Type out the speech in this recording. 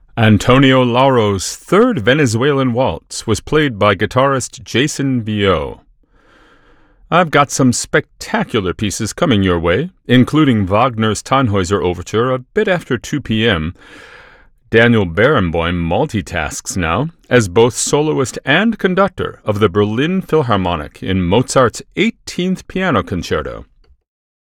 Antonio Lauro's third Venezuelan waltz was played by guitarist Jason Bio. I've got some spectacular pieces coming your way, including Wagner's Tannhäuser Overture a bit after 2 p.m. Daniel Barenboim multitasks now as both soloist and conductor of the Berlin Philharmonic in Mozart's 18th Piano Concerto.